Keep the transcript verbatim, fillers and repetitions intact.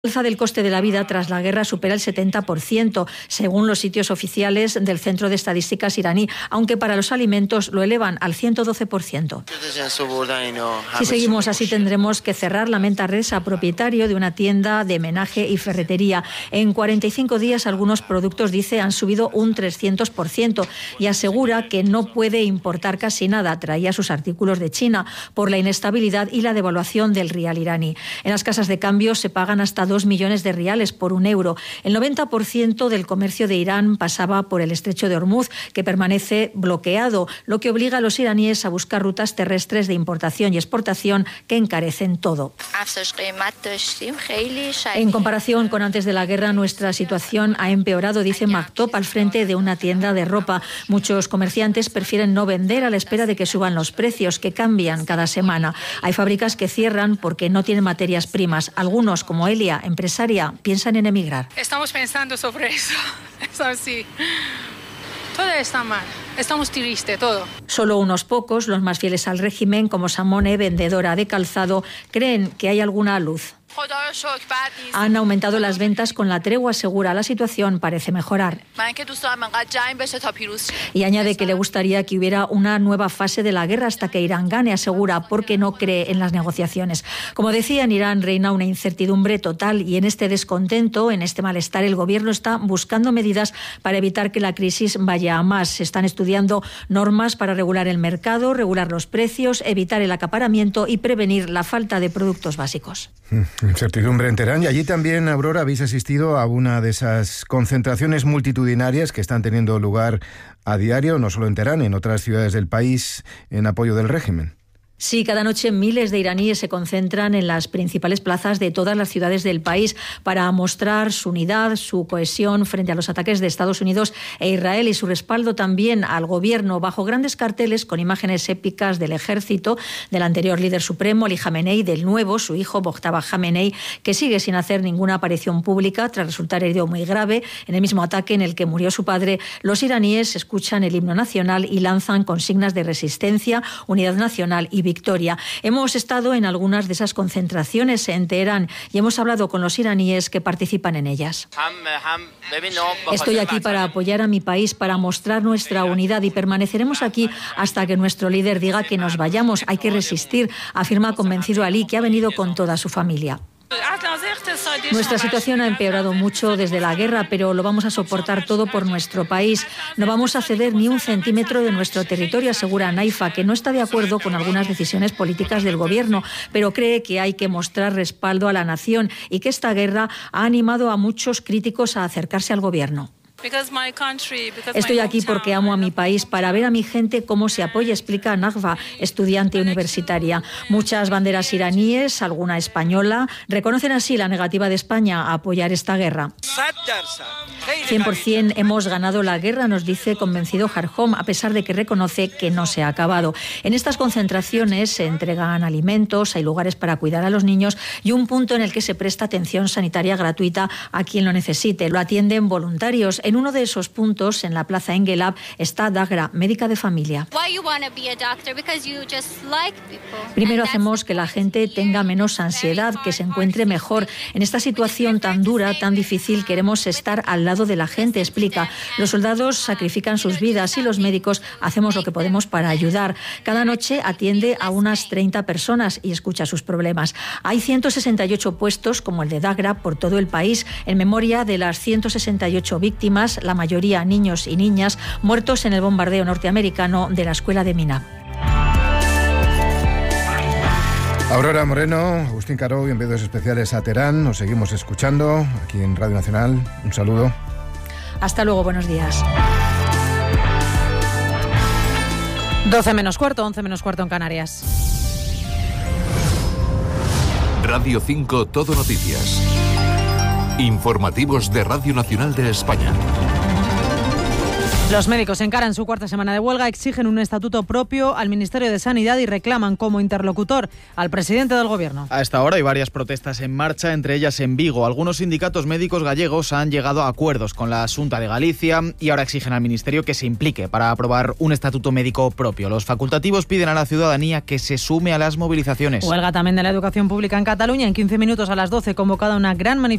El alza del coste de la vida tras la guerra supera el setenta por ciento, según los sitios oficiales del Centro de Estadísticas iraní, aunque para los alimentos lo elevan al ciento doce por ciento. Si seguimos así, tendremos que cerrar, lamenta Reza, propietario de una tienda de menaje y ferretería. En cuarenta y cinco días, algunos productos, dice, han subido un trescientos por ciento y asegura que no puede importar casi nada. Traía sus artículos de China por la inestabilidad y la devaluación del rial iraní. En las casas de cambio se pagan hasta dos millones de riales por un euro. El noventa por ciento del comercio de Irán pasaba por el estrecho de Hormuz, que permanece bloqueado, lo que obliga a los iraníes a buscar rutas terrestres de importación y exportación que encarecen todo. En comparación con antes de la guerra, nuestra situación ha empeorado, dice Maktop al frente de una tienda de ropa. Muchos comerciantes prefieren no vender a la espera de que suban los precios, que cambian cada semana. Hay fábricas que cierran porque no tienen materias primas. Algunos, como Elia, empresaria, piensan en emigrar. Estamos pensando sobre eso. Eso sí. Todo está mal. Estamos tristes, todo. Solo unos pocos, los más fieles al régimen, como Samone, vendedora de calzado, creen que hay alguna luz. Han aumentado las ventas con la tregua, asegura. La situación parece mejorar. Y añade que le gustaría que hubiera una nueva fase de la guerra hasta que Irán gane, asegura, porque no cree en las negociaciones. Como decía, en Irán reina una incertidumbre total y en este descontento, en este malestar, el gobierno está buscando medidas para evitar que la crisis vaya a más. Se están estudiando normas para regular el mercado, regular los precios, evitar el acaparamiento y prevenir la falta de productos básicos. Incertidumbre en Teherán. Y allí también, Aurora, habéis asistido a una de esas concentraciones multitudinarias que están teniendo lugar a diario, no solo en Teherán, en otras ciudades del país, en apoyo del régimen. Sí, cada noche miles de iraníes se concentran en las principales plazas de todas las ciudades del país para mostrar su unidad, su cohesión frente a los ataques de Estados Unidos e Israel y su respaldo también al gobierno, bajo grandes carteles con imágenes épicas del ejército, del anterior líder supremo, Ali Jamenei, y del nuevo, su hijo, Mojtaba Jamenei, que sigue sin hacer ninguna aparición pública tras resultar herido muy grave en el mismo ataque en el que murió su padre. Los iraníes escuchan el himno nacional y lanzan consignas de resistencia, unidad nacional y victoria. Hemos estado en algunas de esas concentraciones en Teherán y hemos hablado con los iraníes que participan en ellas. Estoy aquí para apoyar a mi país, para mostrar nuestra unidad y permaneceremos aquí hasta que nuestro líder diga que nos vayamos. Hay que resistir, afirma convencido Ali, que ha venido con toda su familia. Nuestra situación ha empeorado mucho desde la guerra, pero lo vamos a soportar todo por nuestro país. No vamos a ceder ni un centímetro de nuestro territorio, asegura Naifa, que no está de acuerdo con algunas decisiones políticas del gobierno, pero cree que hay que mostrar respaldo a la nación y que esta guerra ha animado a muchos críticos a acercarse al gobierno. Estoy aquí porque amo a mi país, para ver a mi gente cómo se apoya, explica Nagva, estudiante universitaria. Muchas banderas iraníes, alguna española, reconocen así la negativa de España a apoyar esta guerra. cien por ciento hemos ganado la guerra, nos dice convencido Harhom, a pesar de que reconoce que no se ha acabado. En estas concentraciones se entregan alimentos, hay lugares para cuidar a los niños y un punto en el que se presta atención sanitaria gratuita a quien lo necesite. Lo atienden voluntarios. En uno de esos puntos, en la plaza Engelab, está Dagra, médica de familia. Primero hacemos que la gente tenga menos ansiedad, que se encuentre mejor. En esta situación tan dura, tan difícil, queremos estar al lado de la gente, explica. Los soldados sacrifican sus vidas y los médicos hacemos lo que podemos para ayudar. Cada noche atiende a unas treinta personas y escucha sus problemas. Hay ciento sesenta y ocho puestos, como el de Dagra, por todo el país, en memoria de las ciento sesenta y ocho víctimas, la mayoría niños y niñas, muertos en el bombardeo norteamericano de la escuela de Mina. Aurora Moreno, Agustín Caro y enviados especiales a Teherán. Nos seguimos escuchando aquí en Radio Nacional. Un saludo. Hasta luego, buenos días. doce menos cuarto, once menos cuarto en Canarias. Radio cinco Todo Noticias. Informativos de Radio Nacional de España. Los médicos encaran su cuarta semana de huelga, exigen un estatuto propio al Ministerio de Sanidad y reclaman como interlocutor al presidente del Gobierno. A esta hora hay varias protestas en marcha, entre ellas en Vigo. Algunos sindicatos médicos gallegos han llegado a acuerdos con la Xunta de Galicia y ahora exigen al Ministerio que se implique para aprobar un estatuto médico propio. Los facultativos piden a la ciudadanía que se sume a las movilizaciones. Huelga también de la educación pública en Cataluña. En quince minutos a las doce convocada una gran manifestación